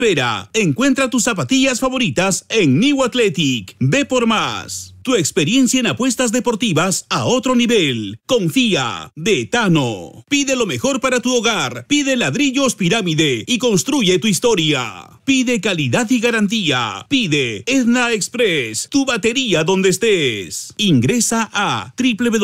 espera. Encuentra tus zapatillas favoritas en New Athletic. Ve por más. Tu experiencia en apuestas deportivas a otro nivel. Confía. De Tano. Pide lo mejor para tu hogar. Pide ladrillos Pirámide y construye tu historia. Pide calidad y garantía. Pide Edna Express. Tu batería donde estés. Ingresa a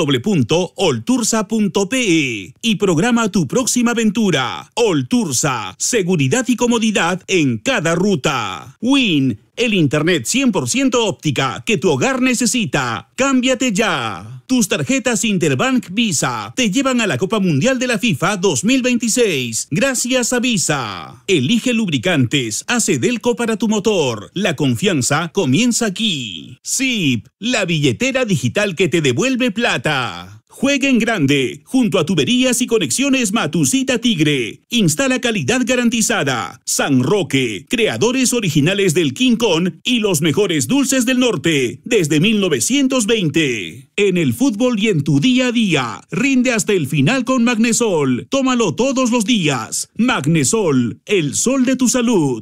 www.oltursa.pe y programa tu próxima aventura. Oltursa. Seguridad y comodidad en cada ruta. Win. El internet 100% óptica que tu hogar necesita. Cámbiate ya. Tus tarjetas Interbank Visa te llevan a la Copa Mundial de la FIFA 2026. Gracias a Visa. Elige lubricantes Acedelco para tu motor. La confianza comienza aquí. Zip, la billetera digital que te devuelve plata. Juega en grande, junto a Tuberías y Conexiones Matusita Tigre. Instala calidad garantizada. San Roque, creadores originales del King Kong y los mejores dulces del norte, desde 1920. En el fútbol y en tu día a día, rinde hasta el final con Magnesol. Tómalo todos los días. Magnesol, el sol de tu salud.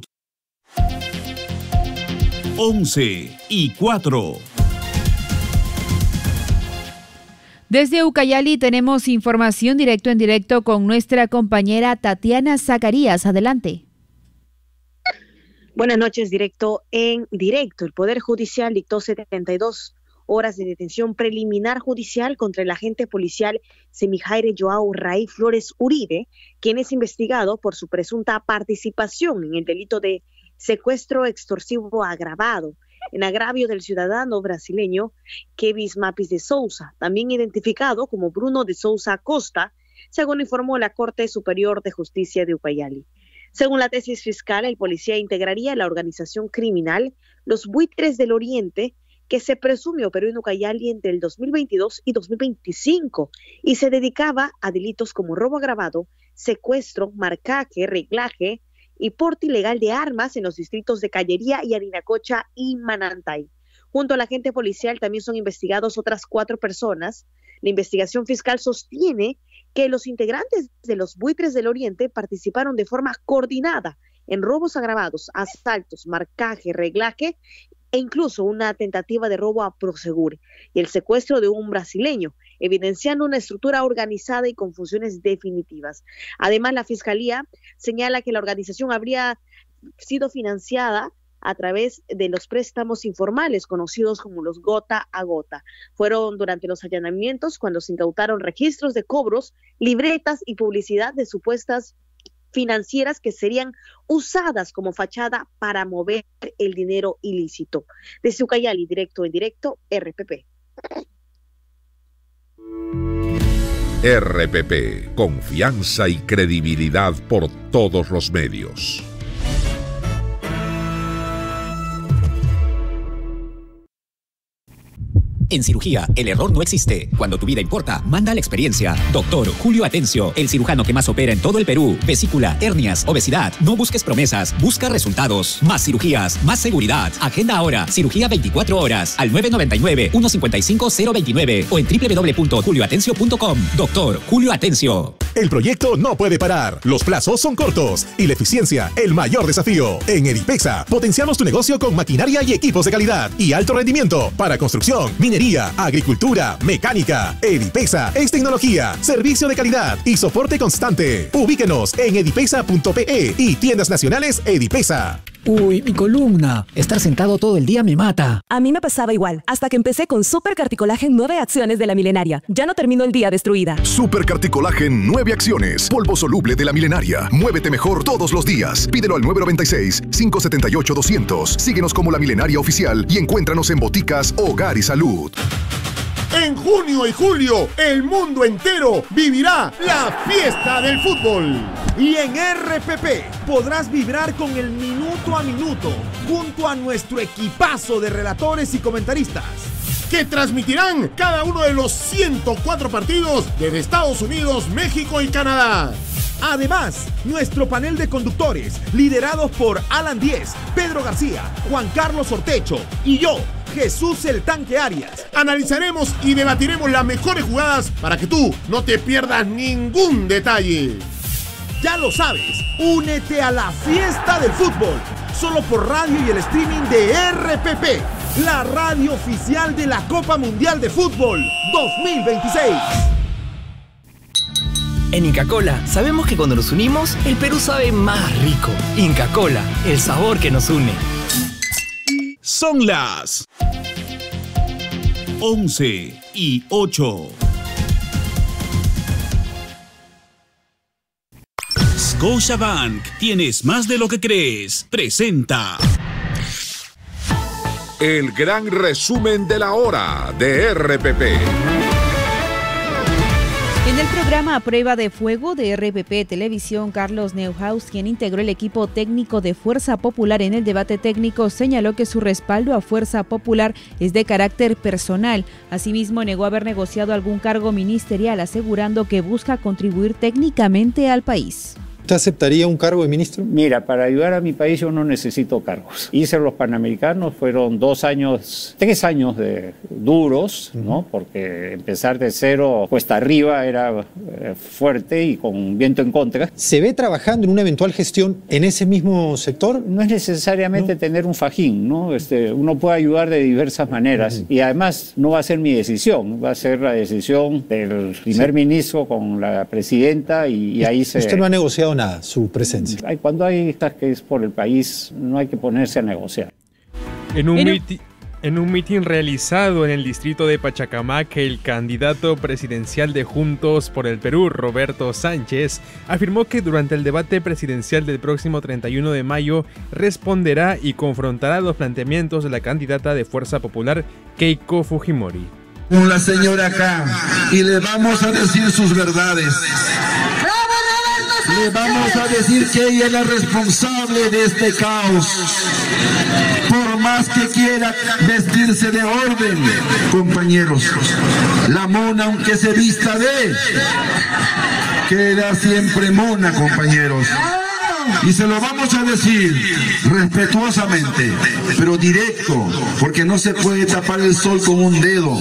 11:04. Desde Ucayali tenemos información directo en directo con nuestra compañera Tatiana Zacarías. Adelante. Buenas noches, directo en directo. El Poder Judicial dictó 72 horas de detención preliminar judicial contra el agente policial Semijaire Joao Ray Flores Uribe, quien es investigado por su presunta participación en el delito de secuestro extorsivo agravado en agravio del ciudadano brasileño Kevis Mapis de Souza, también identificado como Bruno de Souza Costa, según informó la Corte Superior de Justicia de Ucayali. Según la tesis fiscal, el policía integraría la organización criminal Los Buitres del Oriente, que se presume operó en Ucayali entre el 2022 y 2025 y se dedicaba a delitos como robo agravado, secuestro, marcaje, reglaje y porte ilegal de armas en los distritos de Callería y Arinacocha y Manantay. Junto al agente policial también son investigados otras 4 personas. La investigación fiscal sostiene que los integrantes de los Buitres del Oriente participaron de forma coordinada en robos agravados, asaltos, marcaje, reglaje e incluso una tentativa de robo a Prosegur y el secuestro de un brasileño, evidenciando una estructura organizada y con funciones definitivas. Además, la Fiscalía señala que la organización habría sido financiada a través de los préstamos informales conocidos como los gota a gota. Fueron durante los allanamientos cuando se incautaron registros de cobros, libretas y publicidad de supuestas financieras que serían usadas como fachada para mover el dinero ilícito. Desde Ucayali, directo en directo, RPP. RPP, confianza y credibilidad por todos los medios. En cirugía, el error no existe. Cuando tu vida importa, manda la experiencia. Doctor Julio Atencio, el cirujano que más opera en todo el Perú. Vesícula, hernias, obesidad. No busques promesas, busca resultados. Más cirugías, más seguridad. Agenda ahora. Cirugía 24 horas al 999-155-029 o en www.julioatencio.com. Doctor Julio Atencio. El proyecto no puede parar. Los plazos son cortos y la eficiencia el mayor desafío. En Edipexa potenciamos tu negocio con maquinaria y equipos de calidad y alto rendimiento para construcción, minería, agricultura, mecánica. Edipexa es tecnología, servicio de calidad y soporte constante. Ubíquenos en edipexa.pe y tiendas nacionales Edipexa. Uy, mi columna. Estar sentado todo el día me mata. A mí me pasaba igual, hasta que empecé con Super Carticolagen 9 acciones de la Milenaria. Ya no termino el día destruida. Super Carticolagen 9 acciones. Polvo soluble de la Milenaria. Muévete mejor todos los días. Pídelo al 996-578-200. Síguenos como La Milenaria Oficial y encuéntranos en boticas, hogar y salud. En junio y julio, el mundo entero vivirá la fiesta del fútbol. Y en RPP podrás vibrar con el minuto a minuto junto a nuestro equipazo de relatores y comentaristas que transmitirán cada uno de los 104 partidos desde Estados Unidos, México y Canadá. Además, nuestro panel de conductores, liderados por Alan Díez, Pedro García, Juan Carlos Ortecho y yo, Jesús el Tanque Arias, analizaremos y debatiremos las mejores jugadas para que tú no te pierdas ningún detalle. Ya lo sabes, únete a la fiesta del fútbol, solo por radio y el streaming de RPP, la radio oficial de la Copa Mundial de Fútbol 2026. En Inca Kola sabemos que cuando nos unimos, el Perú sabe más rico. Inca Kola, el sabor que nos une. Son las 11:08. Scotiabank, tienes más de lo que crees. Presenta el gran resumen de la hora de RPP. En el programa A Prueba de Fuego de RPP Televisión, Carlos Neuhaus, quien integró el equipo técnico de Fuerza Popular en el debate técnico, señaló que su respaldo a Fuerza Popular es de carácter personal. Asimismo, negó haber negociado algún cargo ministerial, asegurando que busca contribuir técnicamente al país. ¿Usted aceptaría un cargo de ministro? Mira, para ayudar a mi país yo no necesito cargos. Hice los Panamericanos, fueron 3 años de duros, ¿no? Porque empezar de cero cuesta arriba era fuerte y con viento en contra. ¿Se ve trabajando en una eventual gestión en ese mismo sector? No es necesariamente tener un fajín, ¿no? Uno puede ayudar de diversas maneras y además no va a ser mi decisión, va a ser la decisión del primer ministro con la presidenta y ahí se... ¿Usted no ha negociado nada, su presencia? Cuando hay estas que es por el país, no hay que ponerse a negociar. En un mitin realizado en el distrito de Pachacamac, el candidato presidencial de Juntos por el Perú, Roberto Sánchez, afirmó que durante el debate presidencial del próximo 31 de mayo responderá y confrontará los planteamientos de la candidata de Fuerza Popular, Keiko Fujimori. Con la señora acá y le vamos a decir sus verdades. Le vamos a decir que ella es la responsable de este caos. Por más que quiera vestirse de orden, compañeros, la mona aunque se vista queda siempre mona, compañeros. Y se lo vamos a decir respetuosamente, pero directo, porque no se puede tapar el sol con un dedo.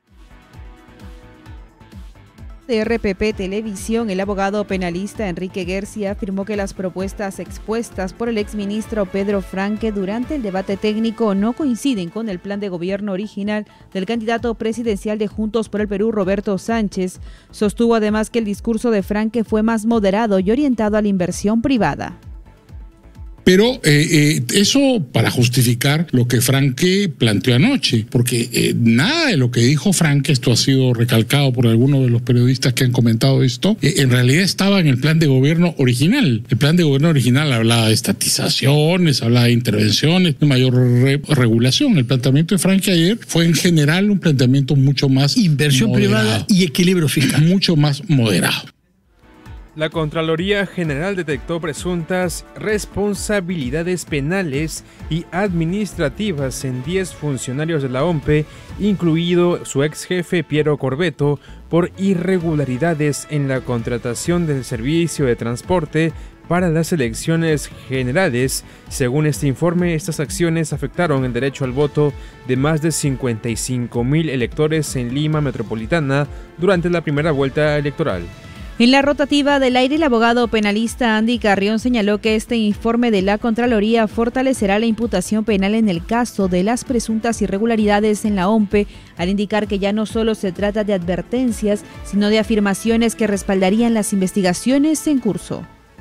De RPP Televisión, el abogado penalista Enrique Gercia afirmó que las propuestas expuestas por el exministro Pedro Franque durante el debate técnico no coinciden con el plan de gobierno original del candidato presidencial de Juntos por el Perú, Roberto Sánchez. Sostuvo además que el discurso de Franque fue más moderado y orientado a la inversión privada. Pero eso para justificar lo que Franque planteó anoche, porque nada de lo que dijo Franque, esto ha sido recalcado por algunos de los periodistas que han comentado esto, en realidad estaba en el plan de gobierno original. El plan de gobierno original hablaba de estatizaciones, hablaba de intervenciones, de mayor regulación. El planteamiento de Franque ayer fue en general un planteamiento mucho más inversión moderado, privada y equilibrio fiscal. Mucho más moderado. La Contraloría General detectó presuntas responsabilidades penales y administrativas en 10 funcionarios de la OMPE, incluido su ex jefe Piero Corbeto, por irregularidades en la contratación del servicio de transporte para las elecciones generales. Según este informe, estas acciones afectaron el derecho al voto de más de 55,000 electores en Lima Metropolitana durante la primera vuelta electoral. En la rotativa del aire, el abogado penalista Andy Carrión señaló que este informe de la Contraloría fortalecerá la imputación penal en el caso de las presuntas irregularidades en la OMPE, al indicar que ya no solo se trata de advertencias, sino de afirmaciones que respaldarían las investigaciones en curso.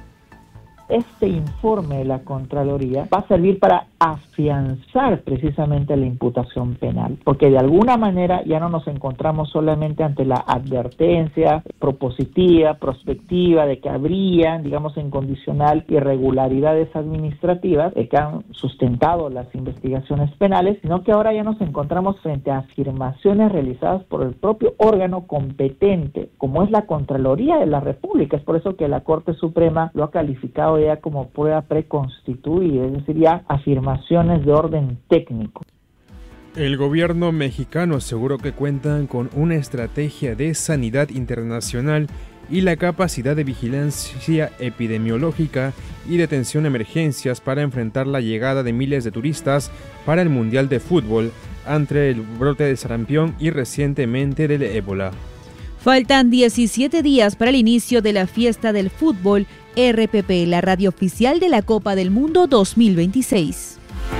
Este informe de la Contraloría va a servir para afianzar precisamente la imputación penal, porque de alguna manera ya no nos encontramos solamente ante la advertencia propositiva, prospectiva, de que habrían, digamos en condicional, irregularidades administrativas que han sustentado las investigaciones penales, sino que ahora ya nos encontramos frente a afirmaciones realizadas por el propio órgano competente, como es la Contraloría de la República. Es por eso que la Corte Suprema lo ha calificado ya como prueba preconstituida, es decir, ya afirmaciones de orden técnico. El gobierno mexicano aseguró que cuentan con una estrategia de sanidad internacional y la capacidad de vigilancia epidemiológica y de atención a emergencias para enfrentar la llegada de miles de turistas para el Mundial de Fútbol ante el brote de sarampión y recientemente del ébola. Faltan 17 días para el inicio de la fiesta del fútbol. RPP, la radio oficial de la Copa del Mundo 2026.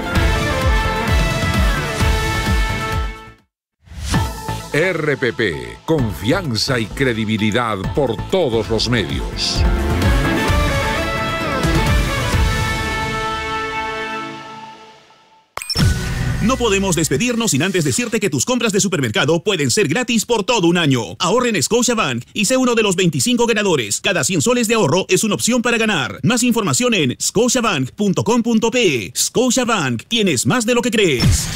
RPP, confianza y credibilidad por todos los medios. No podemos despedirnos sin antes decirte que tus compras de supermercado pueden ser gratis por todo un año. Ahorra en Scotiabank y sé uno de los 25 ganadores. Cada 100 soles de ahorro es una opción para ganar. Más información en scotiabank.com.pe. Scotiabank, tienes más de lo que crees.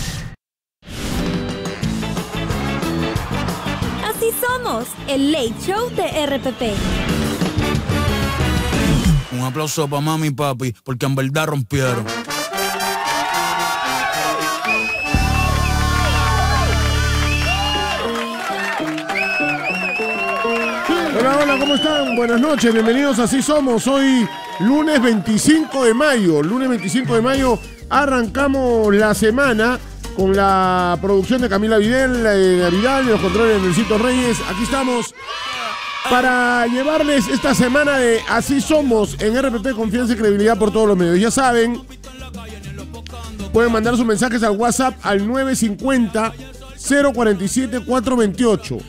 Así somos, el Late Show de RPP. Un aplauso para mami y papi, porque en verdad rompieron. Hola, ¿cómo están? Buenas noches, bienvenidos a Así Somos. Hoy, lunes 25 de mayo. Lunes 25 de mayo arrancamos la semana con la producción de Camila Vidal y los controles de Nelcito Reyes. Aquí estamos para llevarles esta semana de Así Somos en RPP, confianza y credibilidad por todos los medios. Ya saben, pueden mandar sus mensajes al WhatsApp al 950-047-428.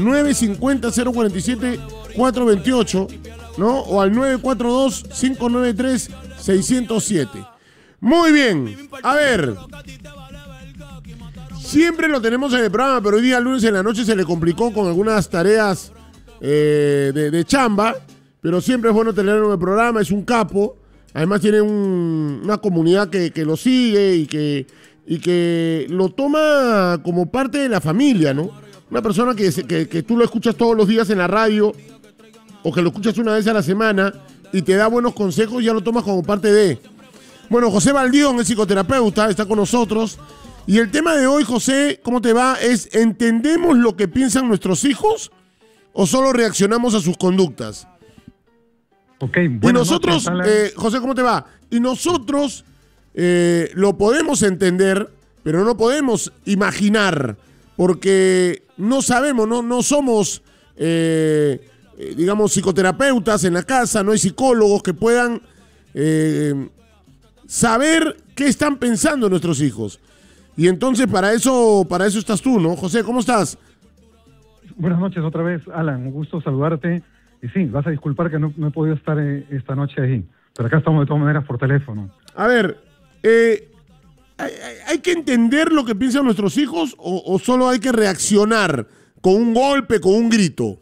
950-047-428, ¿no? O al 942-593-607. Muy bien, a ver. Siempre lo tenemos en el programa, pero hoy día lunes en la noche se le complicó con algunas tareas de chamba, pero siempre es bueno tenerlo en el programa, es un capo. Además tiene una comunidad que lo sigue y que lo toma como parte de la familia, ¿no? Una persona que tú lo escuchas todos los días en la radio o que lo escuchas una vez a la semana y te da buenos consejos, ya lo tomas como parte de. Bueno, José Baldión es psicoterapeuta, está con nosotros. Y el tema de hoy, José, ¿cómo te va? Es, ¿entendemos lo que piensan nuestros hijos o solo reaccionamos a sus conductas? Ok, y nosotros, José, ¿cómo te va? Y nosotros lo podemos entender, pero no podemos imaginar, porque no sabemos, no somos, digamos, psicoterapeutas en la casa, no hay psicólogos que puedan saber qué están pensando nuestros hijos. Y entonces para eso estás tú, ¿no? José, ¿cómo estás? Buenas noches otra vez, Alan, un gusto saludarte. Y sí, vas a disculpar que no he podido estar esta noche ahí, pero acá estamos de todas maneras por teléfono. A ver, ¿hay que entender lo que piensan nuestros hijos o solo hay que reaccionar con un golpe, con un grito?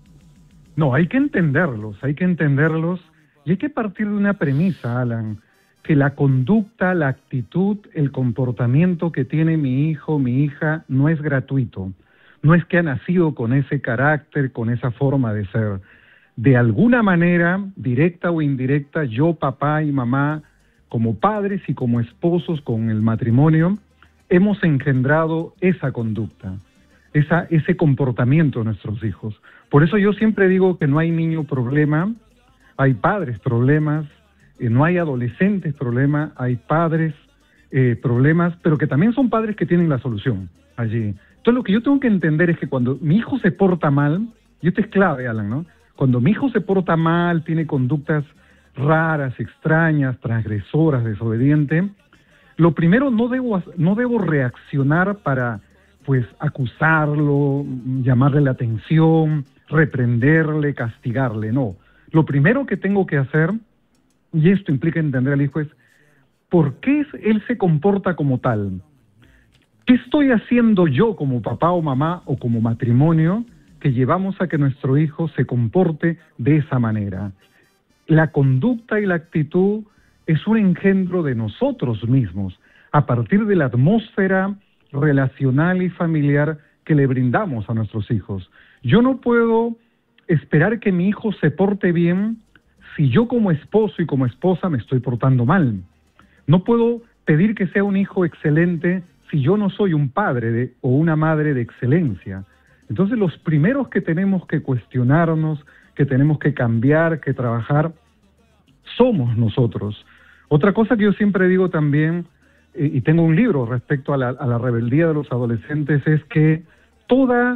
No, hay que entenderlos y hay que partir de una premisa, Alan, que la conducta, la actitud, el comportamiento que tiene mi hijo, mi hija, no es gratuito. No es que ha nacido con ese carácter, con esa forma de ser. De alguna manera, directa o indirecta, yo, papá y mamá, como padres y como esposos con el matrimonio, hemos engendrado esa conducta, ese comportamiento de nuestros hijos. Por eso yo siempre digo que no hay niño problema, hay padres problemas, no hay adolescentes problemas, hay padres problemas, pero que también son padres que tienen la solución allí. Entonces lo que yo tengo que entender es que cuando mi hijo se porta mal, y esto es clave, Alan, ¿no? Cuando mi hijo se porta mal, tiene conductas raras, extrañas, transgresoras, desobedientes, lo primero, no debo reaccionar para, pues, acusarlo, llamarle la atención, reprenderle, castigarle, no. Lo primero que tengo que hacer, y esto implica entender al hijo, es ¿por qué él se comporta como tal? ¿Qué estoy haciendo yo como papá o mamá o como matrimonio que llevamos a que nuestro hijo se comporte de esa manera? La conducta y la actitud es un engendro de nosotros mismos, a partir de la atmósfera relacional y familiar que le brindamos a nuestros hijos. Yo no puedo esperar que mi hijo se porte bien si yo como esposo y como esposa me estoy portando mal. No puedo pedir que sea un hijo excelente si yo no soy un padre o una madre de excelencia. Entonces los primeros que tenemos que cuestionarnos, que tenemos que cambiar, que trabajar, somos nosotros. Otra cosa que yo siempre digo también, y tengo un libro respecto a la rebeldía de los adolescentes, es que toda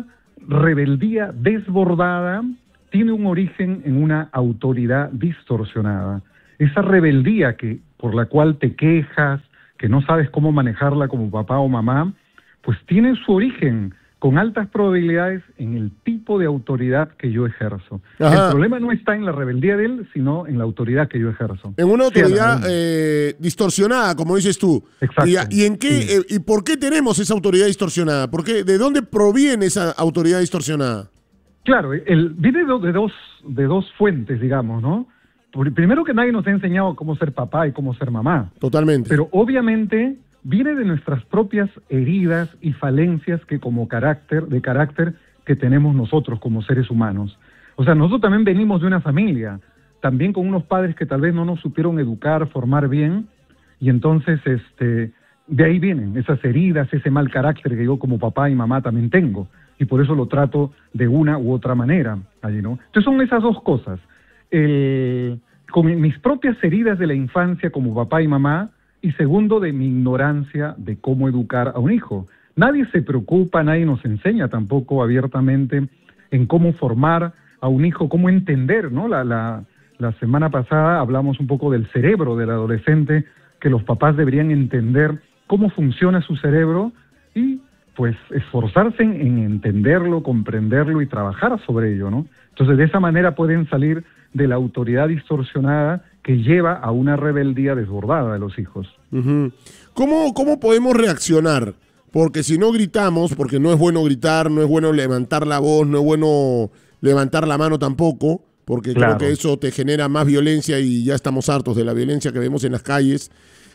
rebeldía desbordada tiene un origen en una autoridad distorsionada. Esa rebeldía por la cual te quejas, que no sabes cómo manejarla como papá o mamá, pues tiene su origen con altas probabilidades en el tipo de autoridad que yo ejerzo. Ajá. El problema no está en la rebeldía de él, sino en la autoridad que yo ejerzo. En una autoridad distorsionada, como dices tú. Exacto. ¿Y en qué y por qué tenemos esa autoridad distorsionada? ¿De dónde proviene esa autoridad distorsionada? Claro, viene de dos fuentes, digamos, ¿no? Primero que nadie nos ha enseñado cómo ser papá y cómo ser mamá. Totalmente. Pero obviamente viene de nuestras propias heridas y falencias de carácter que tenemos nosotros como seres humanos. O sea, nosotros también venimos de una familia, también con unos padres que tal vez no nos supieron educar, formar bien, y entonces de ahí vienen esas heridas, ese mal carácter que yo como papá y mamá también tengo, y por eso lo trato de una u otra manera, allí, ¿no? Entonces son esas dos cosas. Con mis propias heridas de la infancia como papá y mamá, y segundo, de mi ignorancia de cómo educar a un hijo. Nadie se preocupa, nadie nos enseña tampoco abiertamente en cómo formar a un hijo, cómo entender, ¿no? La semana pasada hablamos un poco del cerebro del adolescente, que los papás deberían entender cómo funciona su cerebro y pues esforzarse en entenderlo, comprenderlo y trabajar sobre ello, ¿no? Entonces de esa manera pueden salir de la autoridad distorsionada que lleva a una rebeldía desbordada de los hijos. Uh-huh. ¿Cómo podemos reaccionar? Porque si no gritamos, porque no es bueno gritar, no es bueno levantar la voz, no es bueno levantar la mano tampoco, porque claro, creo que eso te genera más violencia y ya estamos hartos de la violencia que vemos en las calles.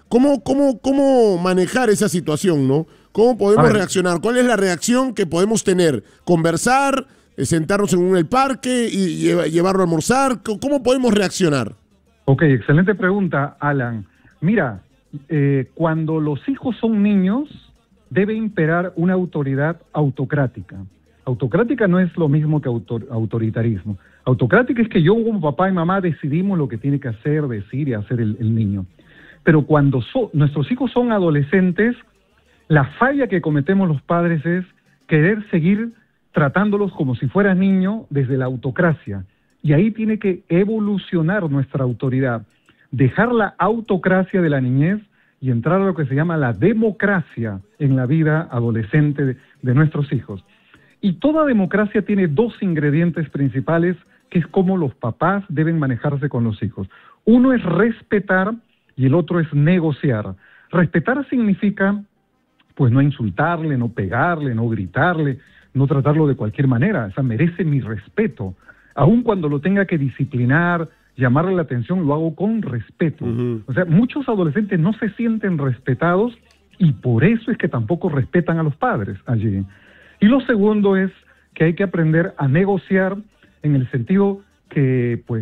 ¿Cómo manejar esa situación, no? ¿Cómo podemos reaccionar? ¿Cuál es la reacción que podemos tener? ¿Conversar? ¿Sentarnos en el parque y llevarlo a almorzar? ¿Cómo podemos reaccionar? Ok, excelente pregunta, Alan. Mira, cuando los hijos son niños, debe imperar una autoridad autocrática. Autocrática no es lo mismo que autoritarismo. Autocrática es que yo como papá y mamá decidimos lo que tiene que hacer, decir y hacer el niño. Pero cuando nuestros hijos son adolescentes, la falla que cometemos los padres es querer seguir tratándolos como si fueran niños desde la autocracia. Y ahí tiene que evolucionar nuestra autoridad, dejar la autocracia de la niñez y entrar a lo que se llama la democracia en la vida adolescente de nuestros hijos. Y toda democracia tiene dos ingredientes principales, que es cómo los papás deben manejarse con los hijos. Uno es respetar y el otro es negociar. Respetar significa, pues, no insultarle, no pegarle, no gritarle, no tratarlo de cualquier manera. O sea, merece mi respeto. Aun cuando lo tenga que disciplinar, llamarle la atención, lo hago con respeto. Uh-huh. O sea, muchos adolescentes no se sienten respetados y por eso es que tampoco respetan a los padres allí. Y lo segundo es que hay que aprender a negociar en el sentido que, pues,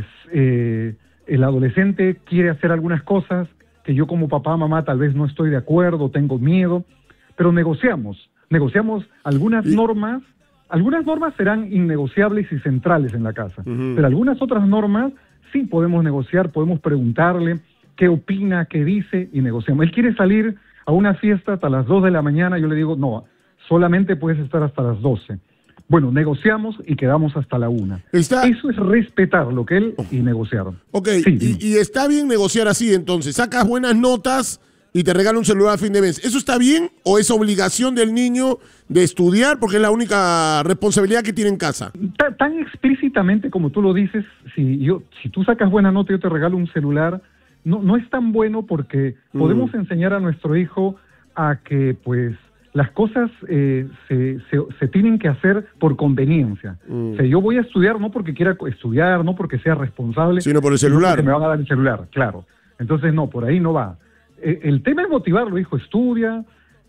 el adolescente quiere hacer algunas cosas que yo como papá, mamá tal vez no estoy de acuerdo, tengo miedo, pero negociamos algunas normas. Algunas normas serán innegociables y centrales en la casa, pero algunas otras normas sí podemos negociar, podemos preguntarle qué opina, qué dice y negociamos. Él quiere salir a una fiesta hasta las 2 de la mañana, yo le digo, no, solamente puedes estar hasta las 12. Bueno, negociamos y quedamos hasta la 1. Eso es respetar lo que él y negociar. Ok, sí, y está bien negociar así entonces. Sacas buenas notas y te regala un celular a fin de mes. ¿Eso está bien o es obligación del niño de estudiar porque es la única responsabilidad que tiene en casa? Tan explícitamente como tú lo dices, si tú sacas buena nota y yo te regalo un celular, no es tan bueno porque podemos enseñar a nuestro hijo a que, pues, las cosas se tienen que hacer por conveniencia. O sea, yo voy a estudiar no porque quiera estudiar, no porque sea responsable, sino por el celular. Porque me van a dar el celular, claro. Entonces, no, por ahí no va. El tema es motivarlo, hijo, estudia,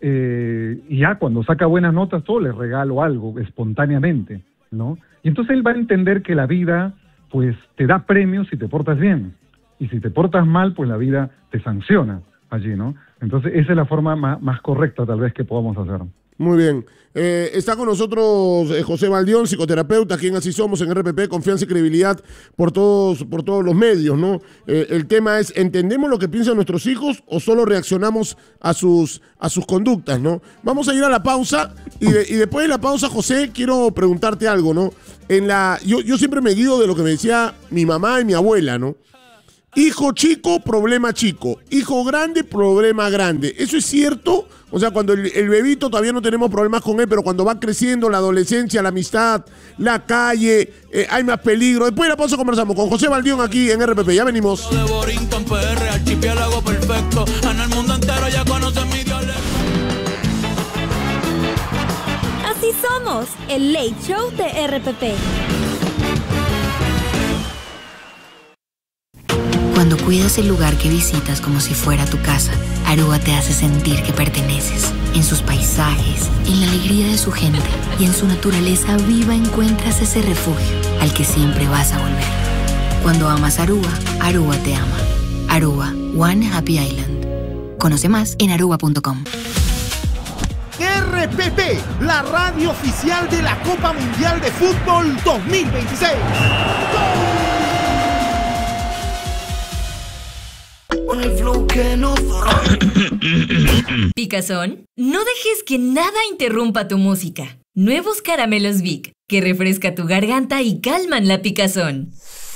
y ya cuando saca buenas notas, todo le regalo algo espontáneamente, ¿no? Y entonces él va a entender que la vida, pues, te da premios si te portas bien. Y si te portas mal, pues la vida te sanciona allí, ¿no? Entonces esa es la forma más correcta tal vez que podamos hacer. Muy bien. Está con nosotros José Baldión, psicoterapeuta, aquí en Así Somos, en RPP, confianza y credibilidad por todos los medios, ¿no? El tema es, ¿entendemos lo que piensan nuestros hijos o solo reaccionamos a sus conductas, ¿no? Vamos a ir a la pausa y después de la pausa, José, quiero preguntarte algo, ¿no? Yo siempre me guío de lo que me decía mi mamá y mi abuela, ¿no? Hijo chico, problema chico. Hijo grande, problema grande. ¿Eso es cierto? O sea, cuando el bebito todavía no tenemos problemas con él, pero cuando va creciendo la adolescencia, la amistad, la calle, hay más peligro. Después de la pausa conversamos con José Baldión aquí en RPP. Ya venimos. Así somos, el Late Show de RPP. Cuando cuidas el lugar que visitas como si fuera tu casa, Aruba te hace sentir que perteneces. En sus paisajes, en la alegría de su gente y en su naturaleza viva encuentras ese refugio al que siempre vas a volver. Cuando amas Aruba, Aruba te ama. Aruba, One Happy Island. Conoce más en aruba.com. RPP, la radio oficial de la Copa Mundial de Fútbol 2026. Picazón, no dejes que nada interrumpa tu música. Nuevos caramelos Vic, que refresca tu garganta y calman la picazón.